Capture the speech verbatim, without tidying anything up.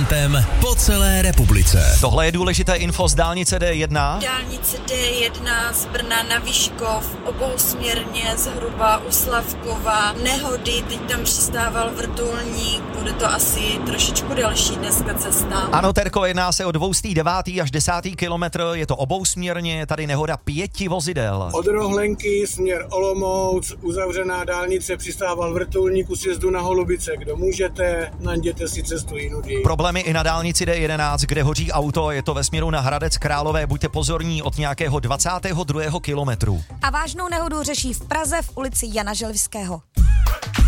volantem po celé republice. Tohle je důležité info z dálnice D jedna. Dálnice D jedna z Brna na Vyškov, obousměrně zhruba u Slavkova. Nehody, teď tam přistával vrtulník, bude to asi trošičku delší dneska cesta. Ano, Terko, jedná se o dvacátý devátý až desátý kilometr, je to obousměrně, je tady nehoda pěti vozidel. Od Rohlenky směr Olomouc, uzavřená dálnice, přistával vrtulník u sjezdu na Holubice. Kdo můžete, najděte si cestu jinudy. Problémy i na dálnici D jedenáct, kde hoří auto, je to ve směru na Hradec Králové, buďte pozorní od nějakého dvacátého druhého kilometru. A vážnou nehodu řeší v Praze v ulici Jana Želivského.